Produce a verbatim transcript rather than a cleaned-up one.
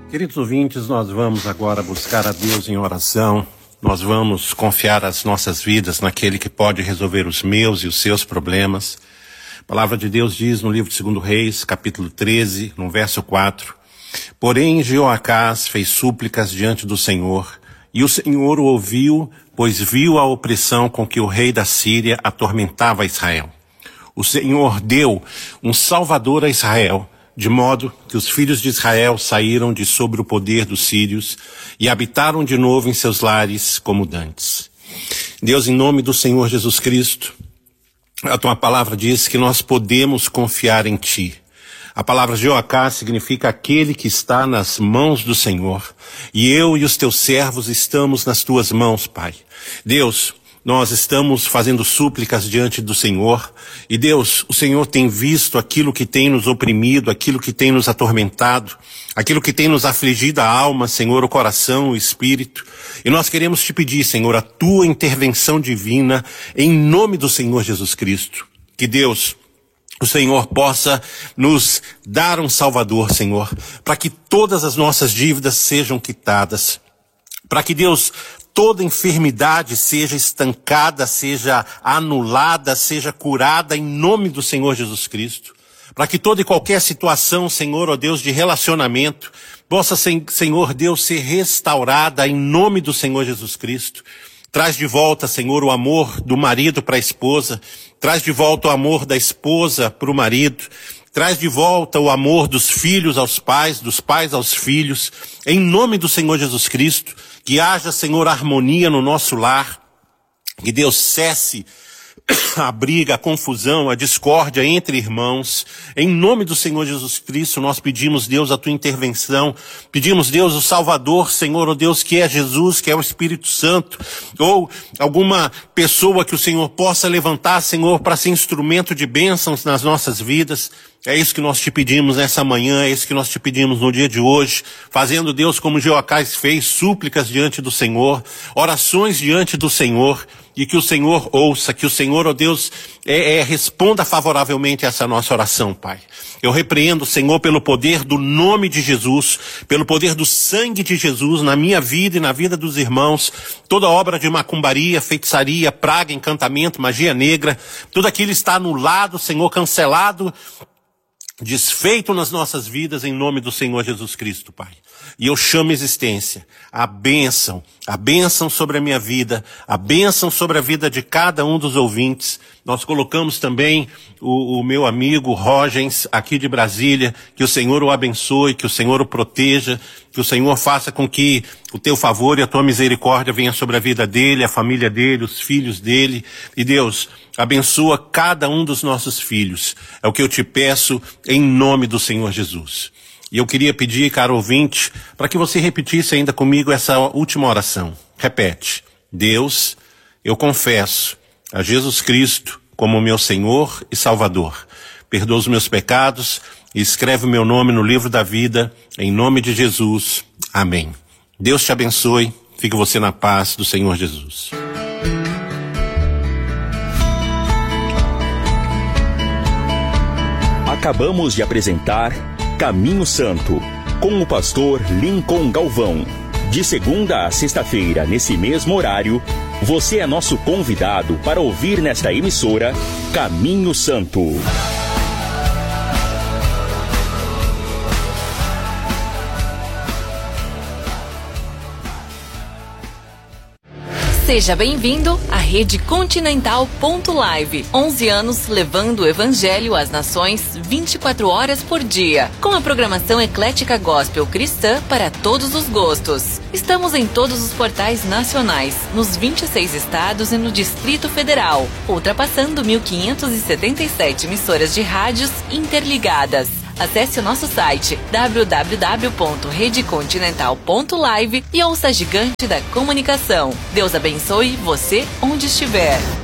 Queridos ouvintes, nós vamos agora buscar a Deus em oração. Nós vamos confiar as nossas vidas naquele que pode resolver os meus e os seus problemas. A palavra de Deus diz no livro de Segundo Reis, capítulo treze, no verso quatro. Porém, Jeoacás fez súplicas diante do Senhor, e o Senhor o ouviu, pois viu a opressão com que o rei da Síria atormentava Israel. O Senhor deu um salvador a Israel, de modo que os filhos de Israel saíram de sobre o poder dos sírios e habitaram de novo em seus lares como dantes. Deus, em nome do Senhor Jesus Cristo, a tua palavra diz que nós podemos confiar em ti. A palavra Jeoacás significa aquele que está nas mãos do Senhor. E eu e os teus servos estamos nas tuas mãos, Pai. Deus, nós estamos fazendo súplicas diante do Senhor. E Deus, o Senhor tem visto aquilo que tem nos oprimido, aquilo que tem nos atormentado, aquilo que tem nos afligido a alma, Senhor, o coração, o espírito. E nós queremos te pedir, Senhor, a tua intervenção divina em nome do Senhor Jesus Cristo. Que Deus, o Senhor possa nos dar um Salvador, Senhor, para que todas as nossas dívidas sejam quitadas, para que Deus, toda enfermidade seja estancada, seja anulada, seja curada em nome do Senhor Jesus Cristo, para que toda e qualquer situação, Senhor, ó Deus, de relacionamento, possa, Senhor Deus, ser restaurada em nome do Senhor Jesus Cristo. Traz de volta, Senhor, o amor do marido para a esposa. Traz de volta o amor da esposa para o marido. Traz de volta o amor dos filhos aos pais, dos pais aos filhos. Em nome do Senhor Jesus Cristo, que haja, Senhor, harmonia no nosso lar. Que Deus cesse a briga, a confusão, a discórdia entre irmãos. Em nome do Senhor Jesus Cristo, nós pedimos, Deus, a tua intervenção. Pedimos, Deus, o Salvador, Senhor, ó Deus, que é Jesus, que é o Espírito Santo, ou alguma pessoa que o Senhor possa levantar, Senhor, para ser instrumento de bênçãos nas nossas vidas. É isso que nós te pedimos nessa manhã, é isso que nós te pedimos no dia de hoje, fazendo, Deus, como Jeoacás fez, súplicas diante do Senhor, orações diante do Senhor, e que o Senhor ouça, que o Senhor, ó Deus, é, é, responda favoravelmente a essa nossa oração, Pai. Eu repreendo, Senhor, pelo poder do nome de Jesus, pelo poder do sangue de Jesus na minha vida e na vida dos irmãos, toda obra de macumbaria, feitiçaria, praga, encantamento, magia negra, tudo aquilo está anulado, Senhor, cancelado, desfeito nas nossas vidas em nome do Senhor Jesus Cristo, Pai. E eu chamo a existência, a bênção, a bênção sobre a minha vida, a bênção sobre a vida de cada um dos ouvintes. Nós colocamos também o, o meu amigo Rogens aqui de Brasília, que o Senhor o abençoe, que o Senhor o proteja, que o Senhor faça com que o teu favor e a tua misericórdia venha sobre a vida dele, a família dele, os filhos dele. E Deus, abençoa cada um dos nossos filhos. É o que eu te peço em nome do Senhor Jesus. E eu queria pedir, caro ouvinte, para que você repetisse ainda comigo essa última oração. Repete. Deus, eu confesso a Jesus Cristo como meu Senhor e Salvador. Perdoa os meus pecados e escreve o meu nome no livro da vida, em nome de Jesus. Amém. Deus te abençoe. Fique você na paz do Senhor Jesus. Acabamos de apresentar Caminho Santo, com o pastor Lincoln Galvão. De segunda a sexta-feira, nesse mesmo horário, você é nosso convidado para ouvir nesta emissora Caminho Santo. Seja bem-vindo à Rede Continental ponto live. onze anos levando o Evangelho às nações vinte e quatro horas por dia. Com a programação eclética gospel cristã para todos os gostos. Estamos em todos os portais nacionais, nos vinte e seis estados e no Distrito Federal, ultrapassando mil quinhentas e setenta e sete emissoras de rádios interligadas. Acesse o nosso site w w w ponto rede continental ponto live e ouça a gigante da comunicação. Deus abençoe você onde estiver.